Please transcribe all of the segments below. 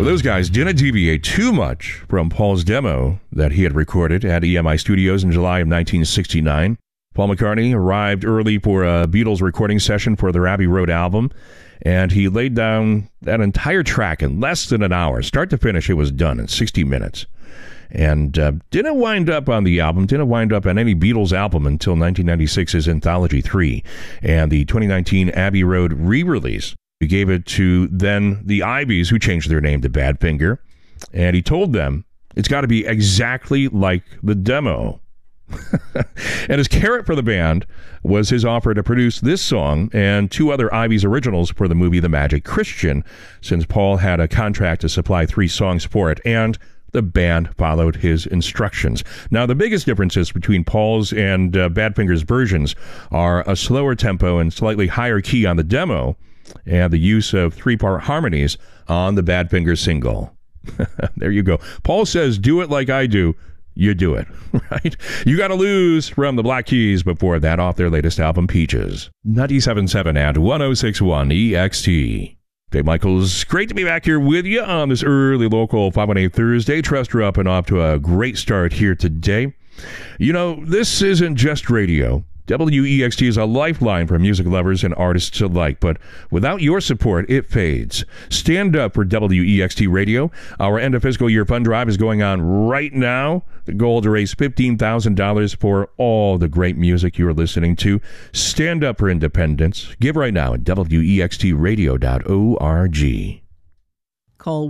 Well, those guys didn't deviate too much from Paul's demo that he had recorded at EMI Studios in July of 1969. Paul McCartney arrived early for a Beatles recording session for their Abbey Road album, and he laid down that entire track in less than an hour. Start to finish, it was done in 60 minutes. And didn't wind up on the album, didn't wind up on any Beatles album until 1996's Anthology 3 and the 2019 Abbey Road re-release. He gave it to then the Iveys, who changed their name to Badfinger, and he told them it's got to be exactly like the demo. And his carrot for the band was his offer to produce this song and two other Iveys originals for the movie The Magic Christian, since Paul had a contract to supply 3 songs for it, and the band followed his instructions. Now, the biggest differences between Paul's and Badfinger's versions are a slower tempo and slightly higher key on the demo, and the use of 3-part harmonies on the Badfinger single. There you go. Paul says, do it like I do. You do it, right? You Gotta Lose from the Black Keys before that off their latest album, Peaches. 97.7 and 106.1 EXT. Dave Michaels, great to be back here with you on this early local 518 Thursday. Trust you're up and off to a great start here today. You know, this isn't just radio. WEXT is a lifeline for music lovers and artists alike, but without your support, it fades. Stand up for WEXT Radio. Our end of fiscal year fund drive is going on right now. The goal to raise $15,000 for all the great music you're listening to. Stand up for independence. Give right now at wextradio.org. Call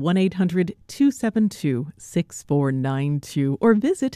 1-800-272-6492 or visit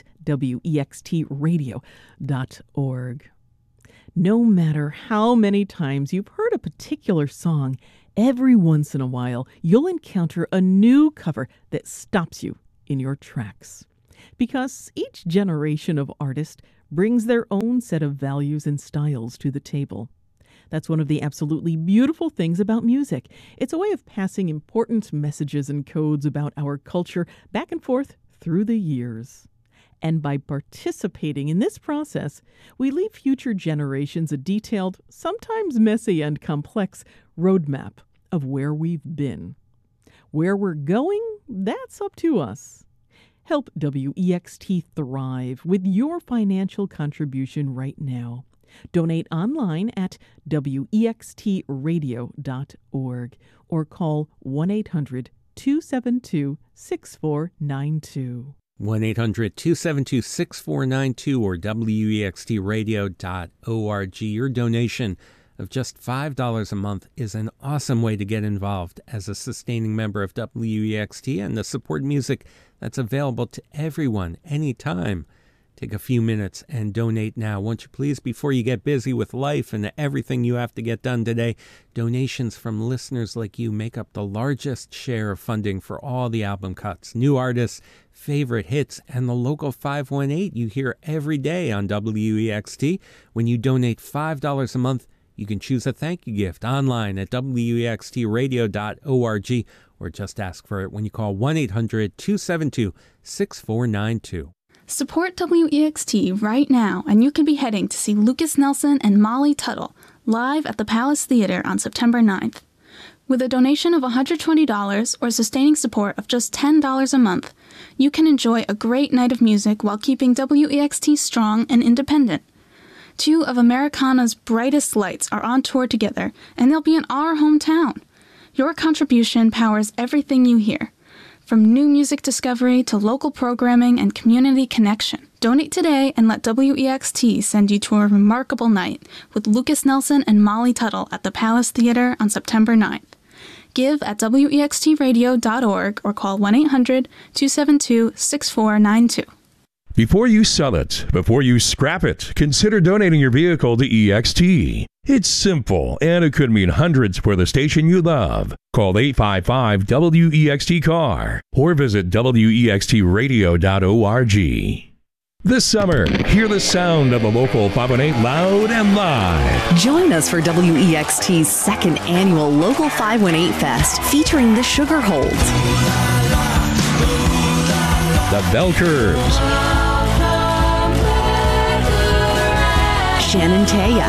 wextradio.org. No matter how many times you've heard a particular song, every once in a while you'll encounter a new cover that stops you in your tracks. Because each generation of artists brings their own set of values and styles to the table. That's one of the absolutely beautiful things about music. It's a way of passing important messages and codes about our culture back and forth through the years. And by participating in this process, we leave future generations a detailed, sometimes messy and complex roadmap of where we've been. Where we're going, that's up to us. Help WEXT thrive with your financial contribution right now. Donate online at wextradio.org or call 1-800-272-6492. 1-800-272-6492 or wextradio.org. Your donation of just $5 a month is an awesome way to get involved as a sustaining member of WEXT and to support music that's available to everyone anytime. Take a few minutes and donate now, won't you please, before you get busy with life and everything you have to get done today. Donations from listeners like you make up the largest share of funding for all the album cuts, new artists, favorite hits, and the local 518 you hear every day on WEXT. When you donate $5 a month, you can choose a thank you gift online at wextradio.org or just ask for it when you call 1-800-272-6492. Support WEXT right now, and you can be heading to see Lukas Nelson and Molly Tuttle live at the Palace Theater on September 9th. With a donation of $120 or sustaining support of just $10 a month, you can enjoy a great night of music while keeping WEXT strong and independent. 2 of Americana's brightest lights are on tour together, and they'll be in our hometown. Your contribution powers everything you hear, from new music discovery to local programming and community connection. Donate today and let WEXT send you to a remarkable night with Lukas Nelson and Molly Tuttle at the Palace Theater on September 9th. Give at wextradio.org or call 1-800-272-6492. Before you sell it, before you scrap it, consider donating your vehicle to EXT. It's simple, and it could mean hundreds for the station you love. Call 855-WEXT-CAR or visit wextradio.org. This summer, hear the sound of the local 518 loud and live. Join us for WEXT's second annual Local 518 Fest featuring the Sugar Holds, The Bell Curves, Shannon Taya,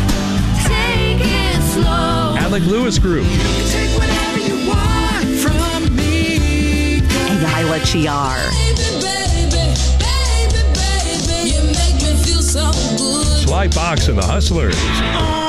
Alec Lewis Group, Take whatever you want from Carla Chiar. Sly Fox and the Hustlers.